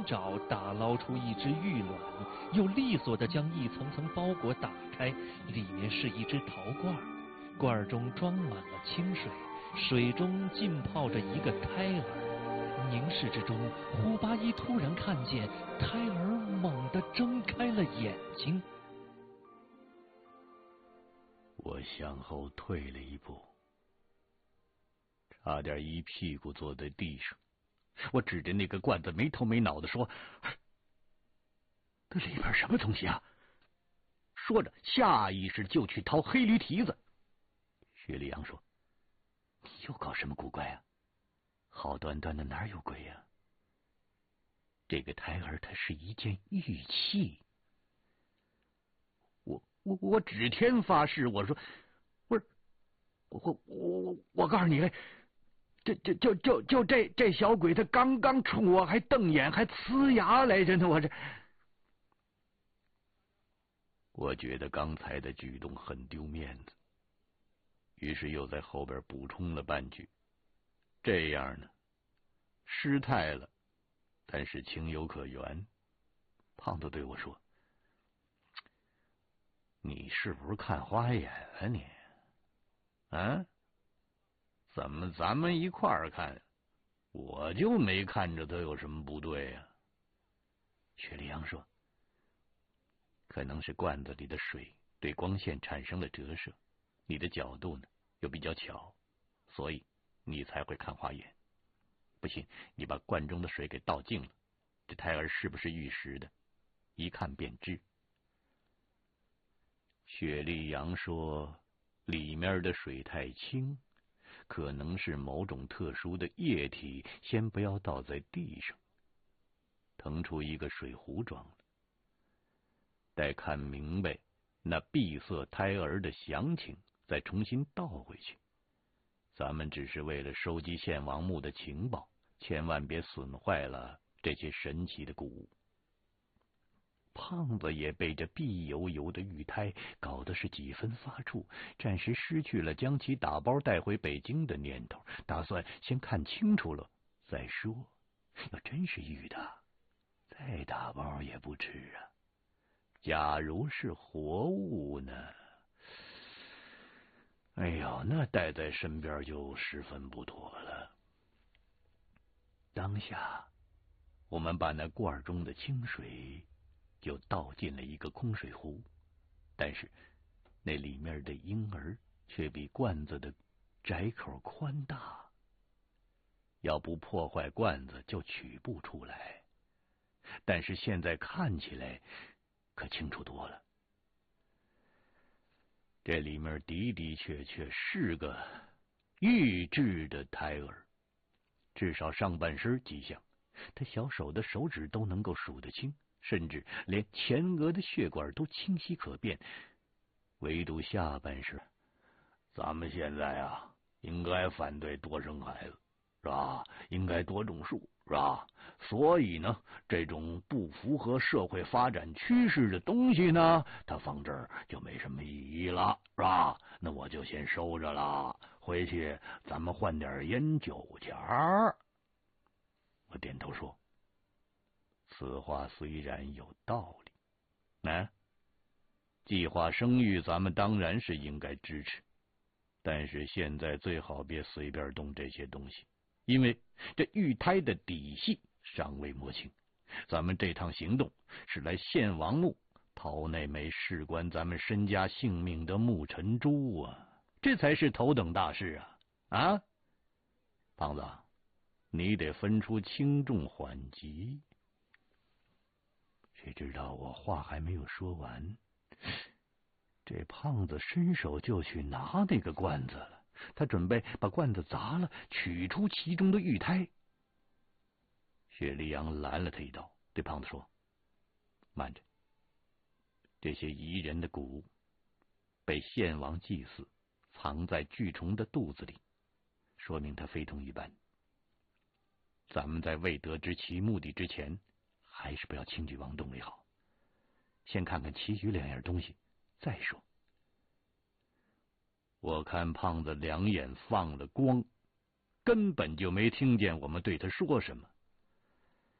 双爪打捞出一只玉卵，又利索地将一层层包裹打开，里面是一只陶罐，罐中装满了清水，水中浸泡着一个胎儿。凝视之中，胡八一突然看见胎儿猛地睁开了眼睛。 我向后退了一步，差点一屁股坐在地上。我指着那个罐子没头没脑地说：“这里边什么东西啊？”说着下意识就去掏黑驴蹄子。薛立阳说：“你又搞什么古怪啊？好端端的哪有鬼啊？这个胎儿它是一件玉器。”我指天发誓，我说：“不是，我告诉你嘞，这小鬼他刚刚冲我还瞪眼还呲牙来着呢，我觉得刚才的举动很丢面子，于是又在后边补充了半句：“这样呢，失态了，但是情有可原。”胖子对我说：“你是不是看花眼了你？啊？怎么咱们一块儿看，我就没看着他有什么不对呀？”薛立阳说：“可能是罐子里的水对光线产生了折射，你的角度呢又比较巧，所以你才会看花眼。不信，你把罐中的水给倒净了，这胎儿是不是玉石的，一看便知。”薛立阳说：“里面的水太清，可能是某种特殊的液体，先不要倒在地上，腾出一个水壶装了。待看明白那闭塞胎儿的详情，再重新倒回去。咱们只是为了收集献王墓的情报，千万别损坏了这些神奇的古物。”胖子也被这碧油油的玉胎搞得是几分发怵，暂时失去了将其打包带回北京的念头，打算先看清楚了再说。要真是玉的，再打包也不迟啊。假如是活物呢？哎呦，那带在身边就十分不妥了。当下，我们把那罐中的清水就倒进了一个空水壶，但是那里面的婴儿却比罐子的窄口宽大，要不破坏罐子就取不出来。但是现在看起来可清楚多了，这里面的的确确是个玉制的胎儿，至少上半身迹象，他小手的手指都能够数得清，甚至连前额的血管都清晰可辨，唯独下半身。咱们现在啊，应该反对多生孩子，是吧？应该多种树，是吧？所以呢，这种不符合社会发展趋势的东西呢，它放这儿就没什么意义了，是吧？那我就先收着了，回去咱们换点烟酒钱儿。我点头说：“此话虽然有道理，计划生育咱们当然是应该支持，但是现在最好别随便动这些东西，因为这玉胎的底细尚未摸清。咱们这趟行动是来献王墓，讨那枚事关咱们身家性命的木尘珠啊，这才是头等大事啊！啊，胖子，你得分出轻重缓急。”谁知道我话还没有说完，这胖子伸手就去拿那个罐子了，他准备把罐子砸了，取出其中的玉胎。薛立阳拦了他一刀，对胖子说：“慢着，这些宜人的古物被献王祭祀藏在巨虫的肚子里，说明它非同一般。咱们在未得知其目的之前，还是不要轻举妄动为好，先看看其余两样东西再说。”我看胖子两眼放了光，根本就没听见我们对他说什么，